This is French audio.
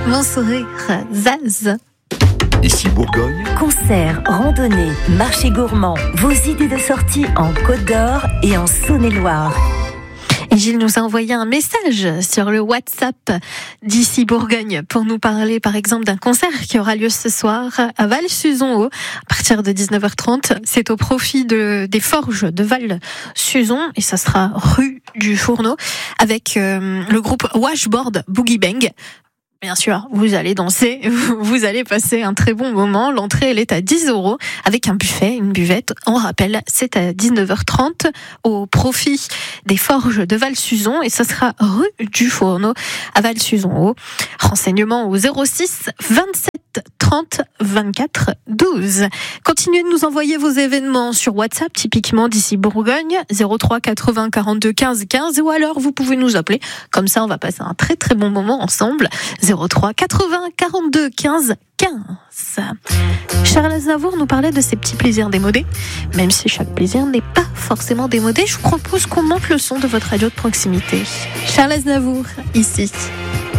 Bonsoir, Zaz. Ici Bourgogne. Concerts, randonnées, marchés gourmands, vos idées de sortie en Côte d'Or et en Saône-et-Loire. Et Gilles nous a envoyé un message sur le WhatsApp d'Ici Bourgogne pour nous parler par exemple d'un concert qui aura lieu ce soir à Val-Suzon-Haut à partir de 19h30. C'est au profit des forges de Val-Suzon et ça sera rue du Fourneau avec le groupe Washboard Boogie Bang. Bien sûr, vous allez danser, vous allez passer un très bon moment. L'entrée, elle est à 10 € avec un buffet, une buvette. On rappelle, c'est à 19h30 au profit des forges de Val-Suzon et ce sera rue du Fourneau à Val-Suzon-Haut. Renseignements au 06 27 30 24 12. Continuez de nous envoyer vos événements sur WhatsApp, typiquement d'ici Bourgogne, 03 80 42 15 15, ou alors vous pouvez nous appeler. Comme ça, on va passer un très très bon moment ensemble. 03 80 42 15 15. Charles Aznavour nous parlait de ses petits plaisirs démodés. Même si chaque plaisir n'est pas forcément démodé, je vous propose qu'on monte le son de votre radio de proximité. Charles Aznavour, ici.